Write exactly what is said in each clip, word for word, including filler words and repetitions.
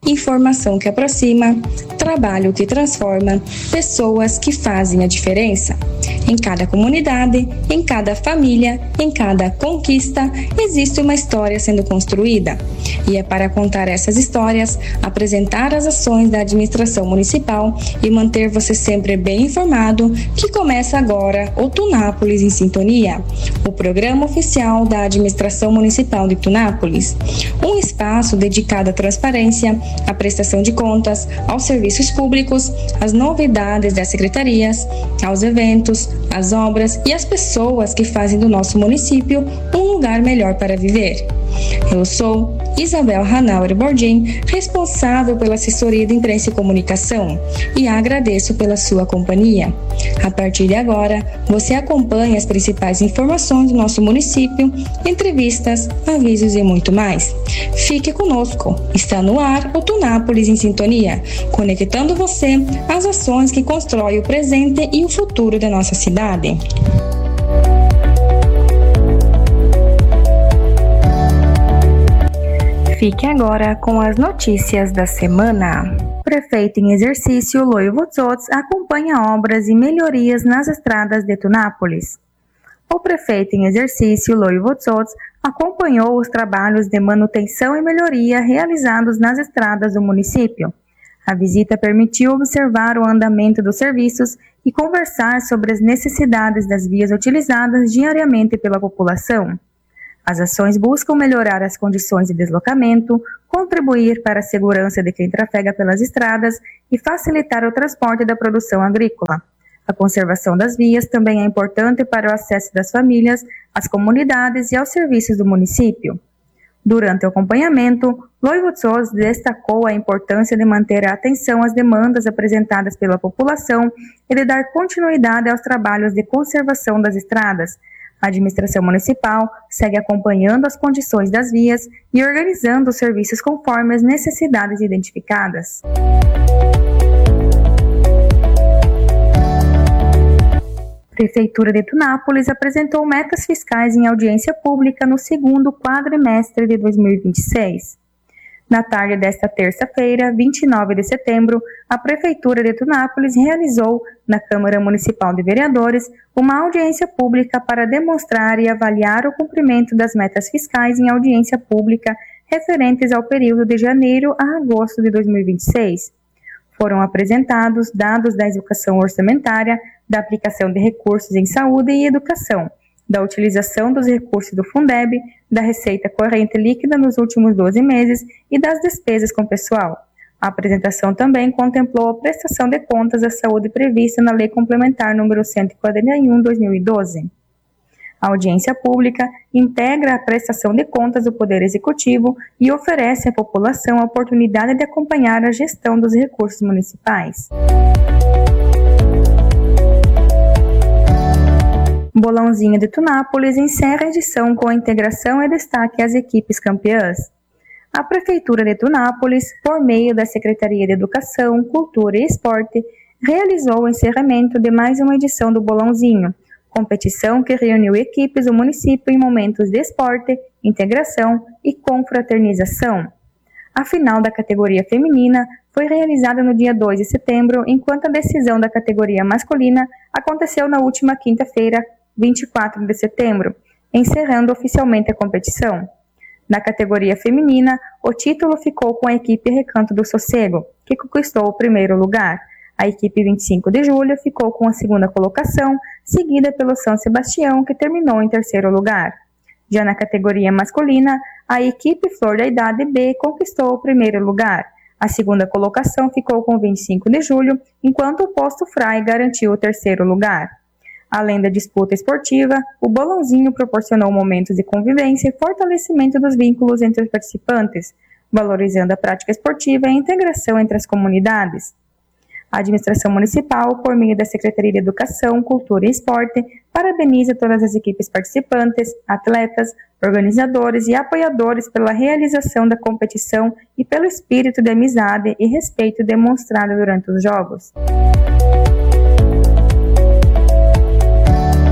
Informação que aproxima, trabalho que transforma, pessoas que fazem a diferença. Em cada comunidade, em cada família, em cada conquista, existe uma história sendo construída. E é para contar essas histórias, apresentar as ações da administração municipal e manter você sempre bem informado que começa agora o Tunápolis em Sintonia, o programa oficial da administração municipal de Tunápolis. Um espaço dedicado à transparência, à prestação de contas, aos serviços públicos, às novidades das secretarias, aos eventos, às obras e às pessoas que fazem do nosso município um lugar melhor para viver. Eu sou Isabel Hanauer Bordim, responsável pela assessoria de imprensa e comunicação, e agradeço pela sua companhia. A partir de agora, você acompanha as principais informações do nosso município, entrevistas, avisos e muito mais. Fique conosco, está no ar o Tunápolis em Sintonia, conectando você às ações que constroem o presente e o futuro da nossa cidade. Fique agora com as notícias da semana. O prefeito em exercício, Loi Wotzots, acompanha obras e melhorias nas estradas de Tunápolis. O prefeito em exercício, Loi Wotzots, acompanhou os trabalhos de manutenção e melhoria realizados nas estradas do município. A visita permitiu observar o andamento dos serviços e conversar sobre as necessidades das vias utilizadas diariamente pela população. As ações buscam melhorar as condições de deslocamento, contribuir para a segurança de quem trafega pelas estradas e facilitar o transporte da produção agrícola. A conservação das vias também é importante para o acesso das famílias, às comunidades e aos serviços do município. Durante o acompanhamento, Loi Wotzots destacou a importância de manter a atenção às demandas apresentadas pela população e de dar continuidade aos trabalhos de conservação das estradas. A administração municipal segue acompanhando as condições das vias e organizando os serviços conforme as necessidades identificadas. A Prefeitura de Tunápolis apresentou metas fiscais em audiência pública no segundo quadrimestre de dois mil e vinte e seis. Na tarde desta terça-feira, vinte e nove de setembro, a Prefeitura de Tunápolis realizou, na Câmara Municipal de Vereadores, uma audiência pública para demonstrar e avaliar o cumprimento das metas fiscais em audiência pública referentes ao período de janeiro a agosto de dois mil e vinte e seis. Foram apresentados dados da execução orçamentária, da aplicação de recursos em saúde e educação, da utilização dos recursos do Fundeb, da receita corrente líquida nos últimos doze meses e das despesas com pessoal. A apresentação também contemplou a prestação de contas da saúde prevista na Lei Complementar número cento e quarenta e um de dois mil e doze. A audiência pública integra a prestação de contas do Poder Executivo e oferece à população a oportunidade de acompanhar a gestão dos recursos municipais. Bolãozinho de Tunápolis encerra a edição com a integração e destaque às equipes campeãs. A Prefeitura de Tunápolis, por meio da Secretaria de Educação, Cultura e Esporte, realizou o encerramento de mais uma edição do Bolãozinho, competição que reuniu equipes do município em momentos de esporte, integração e confraternização. A final da categoria feminina foi realizada no dia dois de setembro, enquanto a decisão da categoria masculina aconteceu na última quinta-feira, vinte e quatro de setembro, encerrando oficialmente a competição. Na categoria feminina, o título ficou com a equipe Recanto do Sossego, que conquistou o primeiro lugar. A equipe vinte e cinco de julho ficou com a segunda colocação, seguida pelo São Sebastião, que terminou em terceiro lugar. Já na categoria masculina, a equipe Flor da Idade B conquistou o primeiro lugar. A segunda colocação ficou com vinte e cinco de julho, enquanto o Posto Frei garantiu o terceiro lugar. Além da disputa esportiva, o Bolãozinho proporcionou momentos de convivência e fortalecimento dos vínculos entre os participantes, valorizando a prática esportiva e a integração entre as comunidades. A administração municipal, por meio da Secretaria de Educação, Cultura e Esporte, parabeniza todas as equipes participantes, atletas, organizadores e apoiadores pela realização da competição e pelo espírito de amizade e respeito demonstrado durante os Jogos.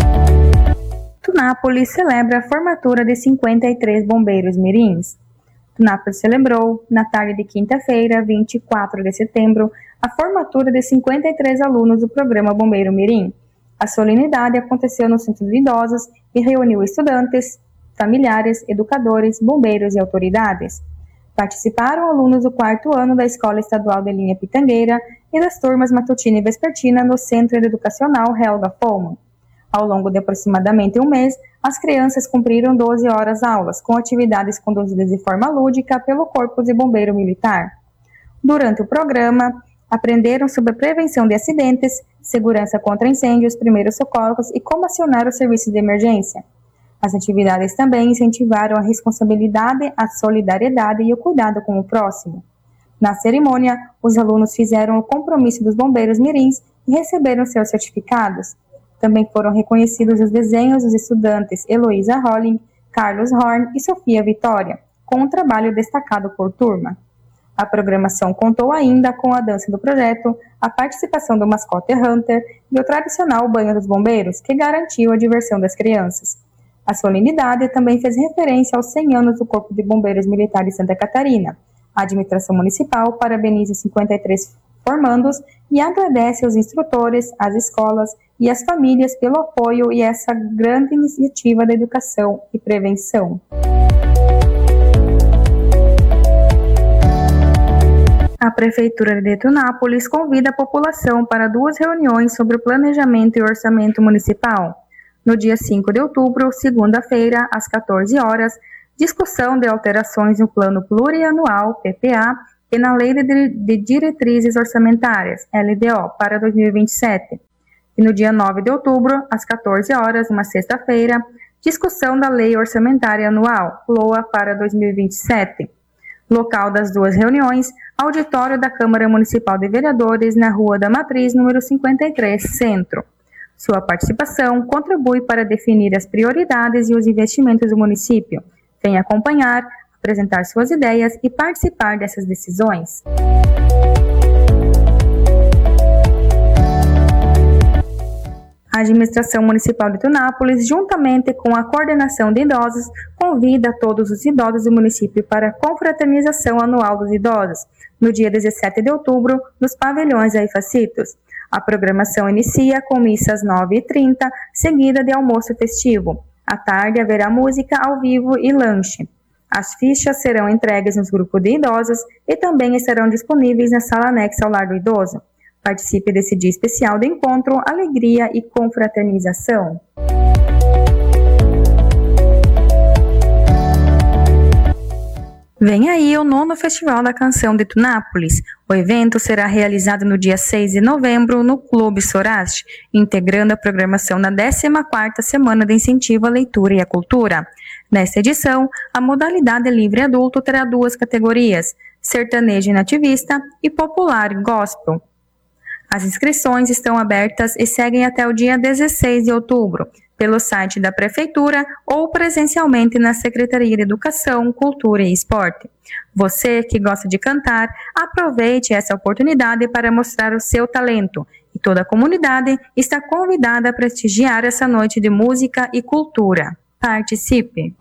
Tunápolis celebra a formatura de cinquenta e três bombeiros mirins. Tunápolis celebrou, na tarde de quinta-feira, vinte e quatro de setembro, a formatura de cinquenta e três alunos do programa Bombeiro Mirim. A solenidade aconteceu no Centro de Idosos e reuniu estudantes, familiares, educadores, bombeiros e autoridades. Participaram alunos do quarto ano da Escola Estadual de Linha Pitangueira e das turmas matutina e vespertina no Centro Educacional Helga Follmann. Ao longo de aproximadamente um mês, as crianças cumpriram doze horas aulas, com atividades conduzidas de forma lúdica pelo Corpo de Bombeiro Militar. Durante o programa, aprenderam sobre a prevenção de acidentes, segurança contra incêndios, primeiros socorros e como acionar os serviços de emergência. As atividades também incentivaram a responsabilidade, a solidariedade e o cuidado com o próximo. Na cerimônia, os alunos fizeram o compromisso dos bombeiros mirins e receberam seus certificados. Também foram reconhecidos os desenhos dos estudantes Heloísa Holling, Carlos Horn e Sofia Vitória, com um trabalho destacado por turma. A programação contou ainda com a dança do projeto, a participação do mascote Hunter e o tradicional banho dos bombeiros, que garantiu a diversão das crianças. A solenidade também fez referência aos cem anos do Corpo de Bombeiros Militar de Santa Catarina. A administração municipal parabeniza os cinquenta e três formandos e agradece aos instrutores, às escolas e às famílias pelo apoio e essa grande iniciativa da educação e prevenção. A Prefeitura de Tunápolis convida a população para duas reuniões sobre o planejamento e orçamento municipal. No dia cinco de outubro, segunda-feira, às quatorze horas, discussão de alterações no Plano Plurianual, P P A, e na Lei de Diretrizes Orçamentárias, L D O, para dois mil e vinte e sete. E no dia nove de outubro, às quatorze horas, uma sexta-feira, discussão da Lei Orçamentária Anual, L O A, para dois mil e vinte e sete. Local das duas reuniões, auditório da Câmara Municipal de Vereadores, na Rua da Matriz, número cinquenta e três, Centro. Sua participação contribui para definir as prioridades e os investimentos do município. Venha acompanhar, apresentar suas ideias e participar dessas decisões. A Administração Municipal de Tunápolis, juntamente com a Coordenação de Idosos, convida todos os idosos do município para a confraternização anual dos idosos, no dia dezessete de outubro, nos pavilhões Aifacitos. A programação inicia com missa às nove e trinta, seguida de almoço festivo. À tarde haverá música ao vivo e lanche. As fichas serão entregues nos grupos de idosos e também estarão disponíveis na sala anexa ao Lar do Idoso. Participe desse dia especial de encontro, alegria e confraternização. Vem aí o nono Festival da Canção de Tunápolis. O evento será realizado no dia seis de novembro no Clube Soraste, integrando a programação na décima quarta Semana de Incentivo à Leitura e à Cultura. Nesta edição, a modalidade livre adulto terá duas categorias, sertanejo e nativista e popular e gospel. As inscrições estão abertas e seguem até o dia dezesseis de outubro, pelo site da Prefeitura ou presencialmente na Secretaria de Educação, Cultura e Esporte. Você que gosta de cantar, aproveite essa oportunidade para mostrar o seu talento e toda a comunidade está convidada a prestigiar essa noite de música e cultura. Participe!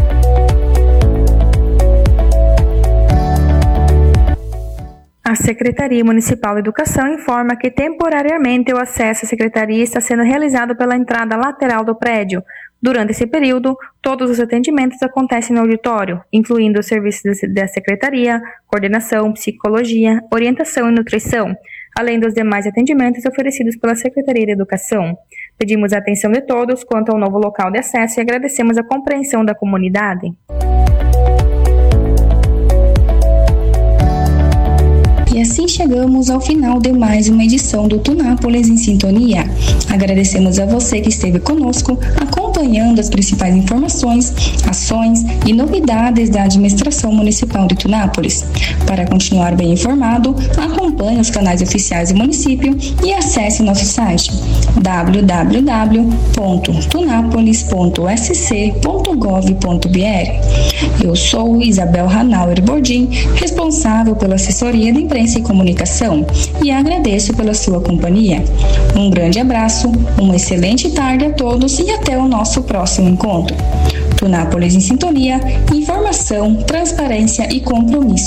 A Secretaria Municipal de Educação informa que temporariamente o acesso à secretaria está sendo realizado pela entrada lateral do prédio. Durante esse período, todos os atendimentos acontecem no auditório, incluindo os serviços da secretaria, coordenação, psicologia, orientação e nutrição, além dos demais atendimentos oferecidos pela Secretaria de Educação. Pedimos a atenção de todos quanto ao novo local de acesso e agradecemos a compreensão da comunidade. E assim chegamos ao final de mais uma edição do Tunápolis em Sintonia. Agradecemos a você que esteve conosco, acompanhando as principais informações, ações e novidades da Administração Municipal de Tunápolis. Para continuar bem informado, acompanhe os canais oficiais do município e acesse nosso site w w w ponto tunápolis ponto s c ponto gov ponto b r. Eu sou Isabel Hanauer Bordim, responsável pela assessoria de imprensa e comunicação, e agradeço pela sua companhia. Um grande abraço, uma excelente tarde a todos e até o nosso próximo encontro. Tunápolis em Sintonia, informação, transparência e compromisso.